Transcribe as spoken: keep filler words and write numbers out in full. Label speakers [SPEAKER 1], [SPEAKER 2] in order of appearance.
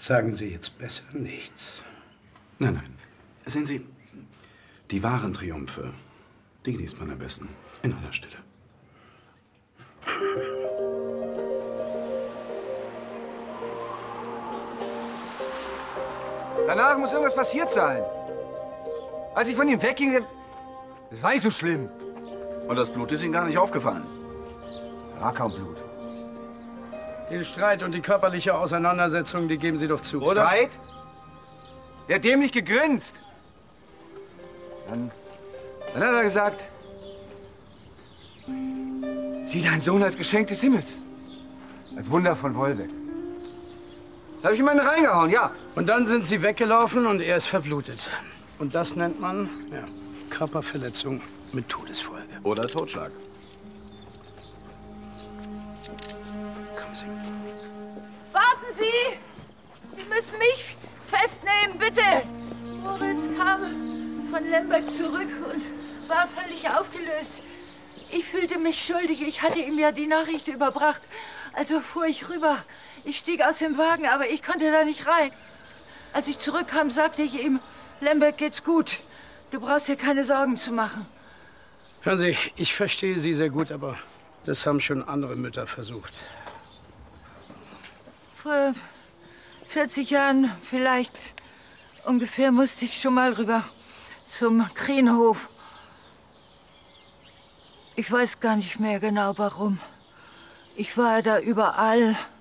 [SPEAKER 1] Sagen Sie jetzt besser nichts.
[SPEAKER 2] Nein, nein. Sehen Sie, die wahren Triumphe, die genießt man am besten in aller Stille.
[SPEAKER 3] Danach muss irgendwas passiert sein. Als ich von ihm wegging, das war nicht so schlimm.
[SPEAKER 2] Und das Blut ist Ihnen gar nicht aufgefallen?
[SPEAKER 3] Da war kaum Blut.
[SPEAKER 1] Den Streit und die körperliche Auseinandersetzung, die geben Sie doch zu, oder?
[SPEAKER 3] Streit? Der hat dämlich gegrinst. Dann, dann hat er gesagt, sieh deinen Sohn als Geschenk des Himmels. Als Wunder von Wolbeck. Da habe ich ihm eine reingehauen, ja.
[SPEAKER 1] Und dann sind Sie weggelaufen und er ist verblutet. Und das nennt man, ja, Körperverletzung mit Todesfolge.
[SPEAKER 2] Oder Totschlag.
[SPEAKER 1] Kommen Sie.
[SPEAKER 4] Warten Sie! Sie müssen mich festnehmen, bitte! Moritz kam von Lemberg zurück und war völlig aufgelöst. Ich fühlte mich schuldig. Ich hatte ihm ja die Nachricht überbracht. Also fuhr ich rüber. Ich stieg aus dem Wagen, aber ich konnte da nicht rein. Als ich zurückkam, sagte ich ihm, Lemberg geht's gut. Du brauchst dir keine Sorgen zu machen.
[SPEAKER 1] Hören Sie, ich verstehe Sie sehr gut, aber das haben schon andere Mütter versucht.
[SPEAKER 4] Vor vierzig Jahren vielleicht ungefähr musste ich schon mal rüber zum Krienhof. Ich weiß gar nicht mehr genau, warum. Ich war da überall